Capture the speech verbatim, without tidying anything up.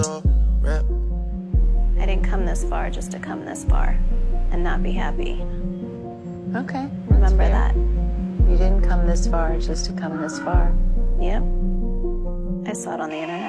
I didn't come this far just to come this far and not be happy. Okay. Remember that. You didn't come this far just to come this far. Yep. I saw it on the internet.